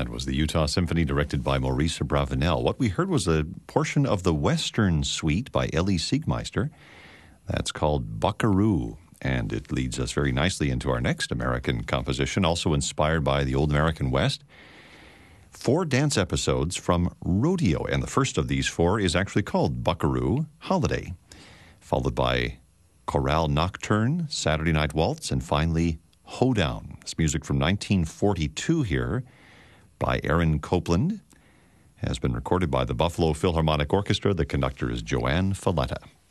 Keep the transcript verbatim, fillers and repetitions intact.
That was the Utah Symphony, directed by Maurice Abravanel. What we heard was a portion of the Western Suite by Elie Siegmeister. That's called Buckaroo, and it leads us very nicely into our next American composition, also inspired by the Old American West. Four dance episodes from Rodeo, and the first of these four is actually called Buckaroo Holiday, followed by Chorale Nocturne, Saturday Night Waltz, and finally Hoedown. It's music from nineteen forty-two here by Aaron Copland. Has been recorded by the Buffalo Philharmonic Orchestra. The conductor is Joanne Falletta.